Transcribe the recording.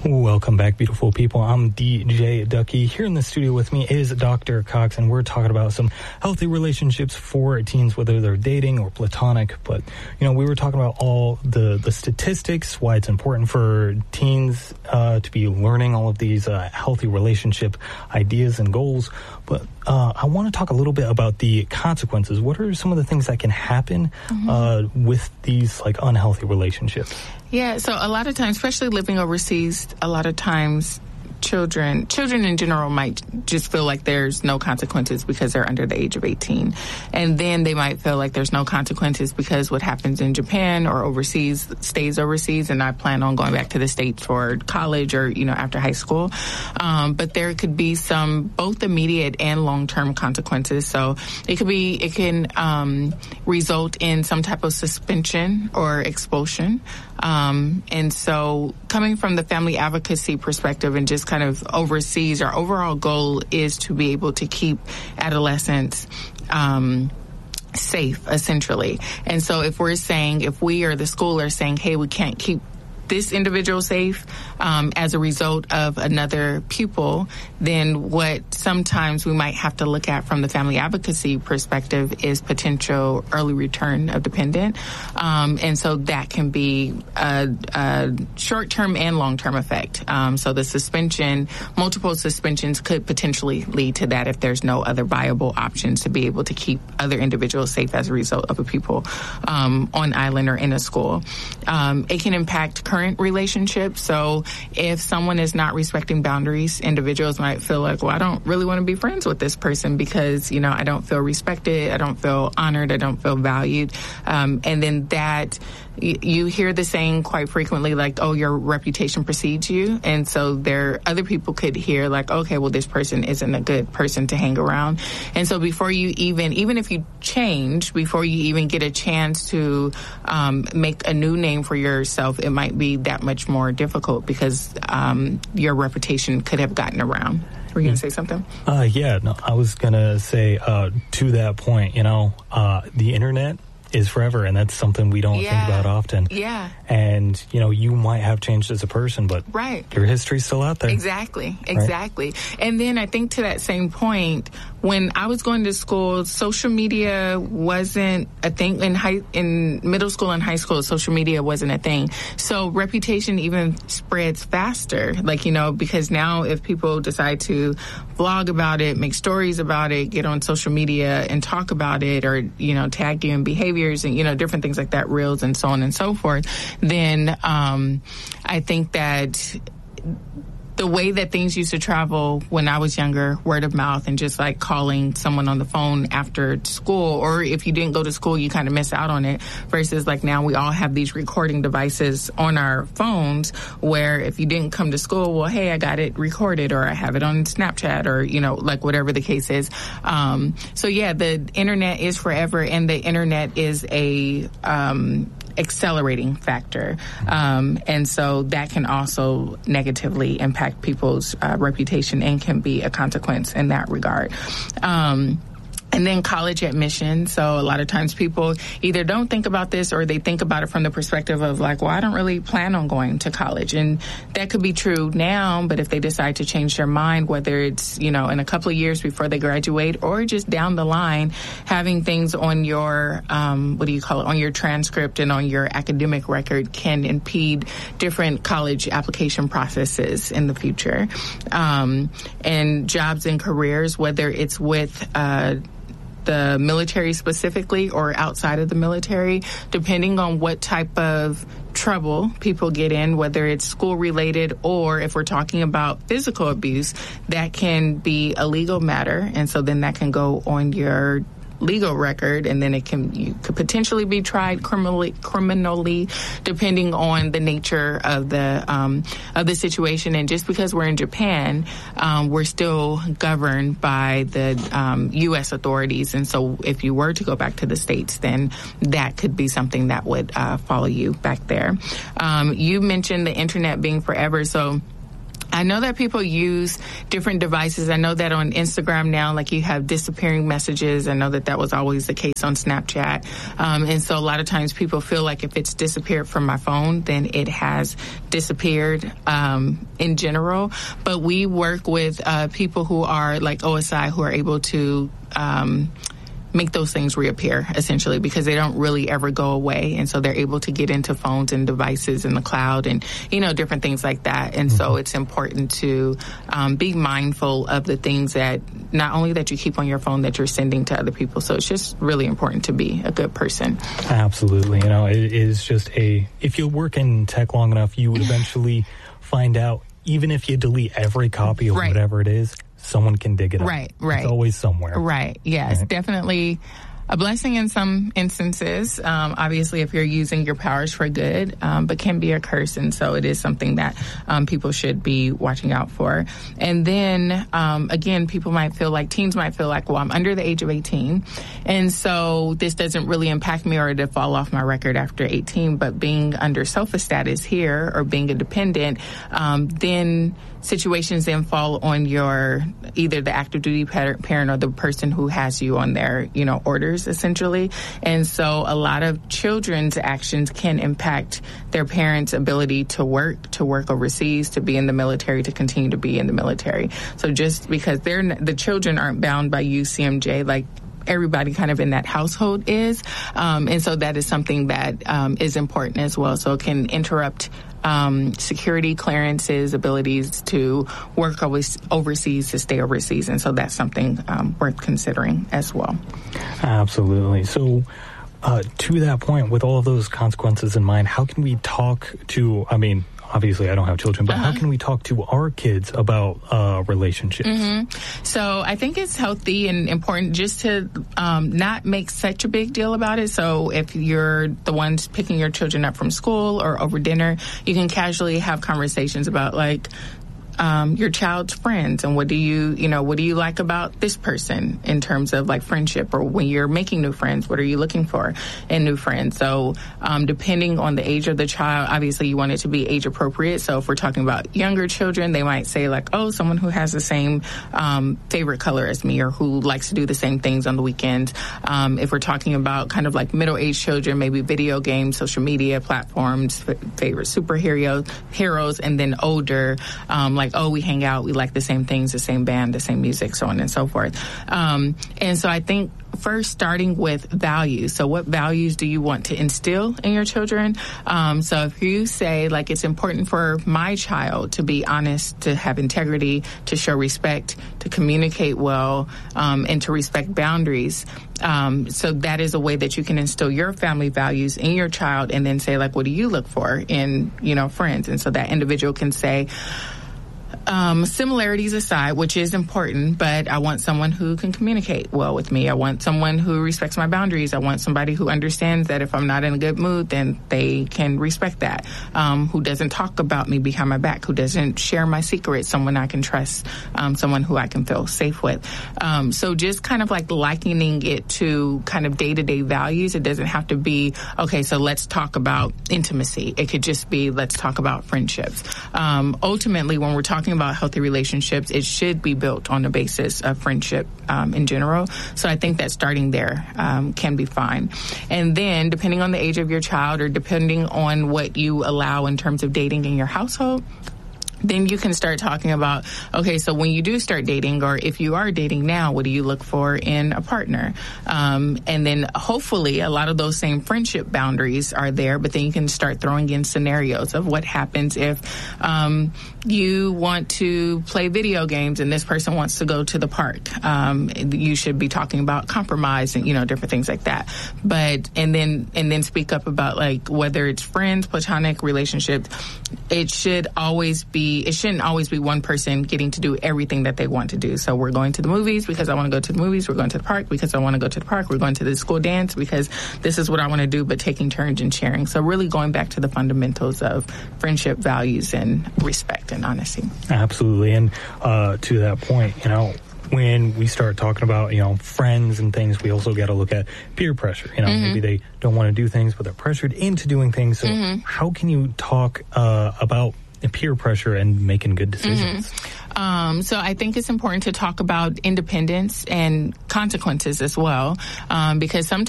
Welcome back, beautiful people. I'm DJ Ducky. Here in the studio with me is Dr. Cox, and we're talking about some healthy relationships for teens, whether they're dating or platonic. But, we were talking about all the statistics, why it's important for teens to be learning all of these healthy relationship ideas and goals. But I want to talk a little bit about the consequences. What are some of the things that can happen with these unhealthy relationships? Yeah, so a lot of times, especially living overseas, a lot of times children in general might just feel like there's no consequences because they're under the age of 18. And then they might feel like there's no consequences because what happens in Japan or overseas stays overseas, and I plan on going back to the States for college or, after high school. But there could be some both immediate and long-term consequences. So it can result in some type of suspension or expulsion. And so coming from the family advocacy perspective and just kind of overseas, our overall goal is to be able to keep adolescents safe, essentially. And so if we or the school are saying, hey, we can't keep this individual safe as a result of another pupil, then what sometimes we might have to look at from the family advocacy perspective is potential early return of dependent. And so that can be a short-term and long-term effect. So the multiple suspensions could potentially lead to that if there's no other viable options to be able to keep other individuals safe as a result of a pupil on island or in a school. It can impact current relationships. So if someone is not respecting boundaries, individuals might feel like, well, I don't really want to be friends with this person because, I don't feel respected, I don't feel honored, I don't feel valued. And then that you hear the saying quite frequently, like, oh, your reputation precedes you. And so other people could hear like, okay, well, this person isn't a good person to hang around. And so before you even if you change, before you even get a chance to make a new name for yourself, it might be that much more difficult because your reputation could have gotten around. Were you going to say something? I was going to say to that point, the internet is forever, and that's something we don't think about often. Yeah. And, you might have changed as a person, but your history's still out there. Exactly. Right? And then I think to that same point, when I was going to school, social media wasn't a thing. In middle school and high school, social media wasn't a thing. So reputation even spreads faster, because now if people decide to vlog about it, make stories about it, get on social media and talk about it, or, tag you in behaviors and, different things like that, reels and so on and so forth, then I think that the way that things used to travel when I was younger, word of mouth and just like calling someone on the phone after school, or if you didn't go to school, you kind of miss out on it, versus like now we all have these recording devices on our phones where if you didn't come to school, well, hey, I got it recorded, or I have it on Snapchat, or, like whatever the case is. The internet is forever, and the internet is a accelerating factor. And so that can also negatively impact people's reputation and can be a consequence in that regard. And then college admission. So a lot of times people either don't think about this or they think about it from the perspective of like, well, I don't really plan on going to college. And that could be true now, but if they decide to change their mind, whether it's, in a couple of years before they graduate or just down the line, having things on your, on your transcript and on your academic record can impede different college application processes in the future. And jobs and careers, whether it's with, the military specifically or outside of the military, depending on what type of trouble people get in, whether it's school related or if we're talking about physical abuse, that can be a legal matter. And so then that can go on your legal record, and then you could potentially be tried criminally, depending on the nature of the situation. And just because we're in Japan, we're still governed by the U.S. authorities. And so, if you were to go back to the States, then that could be something that would follow you back there. You mentioned the internet being forever, so I know that people use different devices. I know that on Instagram now, like you have disappearing messages. I know that was always the case on Snapchat. And so a lot of times people feel like if it's disappeared from my phone, then it has disappeared in general. But we work with people who are like OSI who are able to make those things reappear, essentially, because they don't really ever go away. And so they're able to get into phones and devices in the cloud and, different things like that. And so it's important to be mindful of the things that not only that you keep on your phone that you're sending to other people. So it's just really important to be a good person. Absolutely. It is just if you work in tech long enough, you would eventually find out, even if you delete every copy of whatever it is, someone can dig it up. Right. It's always somewhere. Right. Yes, definitely a blessing in some instances. Obviously, if you're using your powers for good, but can be a curse. And so it is something that people should be watching out for. And then, again, teens might feel like, well, I'm under the age of 18. And so this doesn't really impact me or to fall off my record after 18. But being under SOFA status here or being a dependent, then situations then fall on your either the active duty parent or the person who has you on their orders, essentially. And so a lot of children's actions can impact their parents' ability to work overseas, to be in the military, to continue to be in the military. So just because the children aren't bound by UCMJ, like everybody kind of in that household is. And so that is something that is important as well. So it can interrupt security clearances, abilities to work overseas, to stay overseas. And so that's something worth considering as well. Absolutely. So to that point, with all of those consequences in mind, how can we talk to, obviously I don't have children, but how can we talk to our kids about relationships? So I think it's healthy and important just to not make such a big deal about it. So if you're the ones picking your children up from school or over dinner, you can casually have conversations about your child's friends and what do you like about this person in terms of like friendship, or when you're making new friends, what are you looking for in new friends? So depending on the age of the child, obviously you want it to be age appropriate. So if we're talking about younger children, they might say like, oh, someone who has the same favorite color as me, or who likes to do the same things on the weekends. If we're talking about kind of like middle-aged children, maybe video games, social media platforms, favorite superheroes, and then older, we hang out, we like the same things, the same band, the same music, so on and so forth. And so I think first starting with values. So what values do you want to instill in your children? So if you say like it's important for my child to be honest, to have integrity, to show respect, to communicate well, and to respect boundaries. So that is a way that you can instill your family values in your child, and then say like, what do you look for in, friends? And so that individual can say, similarities aside, which is important, but I want someone who can communicate well with me. I want someone who respects my boundaries. I want somebody who understands that if I'm not in a good mood, then they can respect that. Who doesn't talk about me behind my back, who doesn't share my secrets, someone I can trust, someone who I can feel safe with. So just kind of like likening it to kind of day-to-day values. It doesn't have to be, okay, so let's talk about intimacy. It could just be, let's talk about friendships. Ultimately, when we're talking about healthy relationships, it should be built on the basis of friendship in general. So I think that starting there can be fine. And then depending on the age of your child, or depending on what you allow in terms of dating in your household, then you can start talking about, okay, so when you do start dating, or if you are dating now, what do you look for in a partner? And then hopefully a lot of those same friendship boundaries are there, but then you can start throwing in scenarios of what happens if you want to play video games and this person wants to go to the park. You should be talking about compromise and, different things like that. But, and then speak up about like whether it's friends, platonic relationships, it shouldn't always be one person getting to do everything that they want to do. So we're going to the movies because I want to go to the movies. We're going to the park because I want to go to the park. We're going to the school dance because this is what I want to do, but taking turns and sharing. So really going back to the fundamentals of friendship, values, and respect and honesty. Absolutely. And to that point, when we start talking about, friends and things, we also got to look at peer pressure. Maybe they don't want to do things, but they're pressured into doing things. So how can you talk about peer pressure and making good decisions? So I think it's important to talk about independence and consequences as well, because sometimes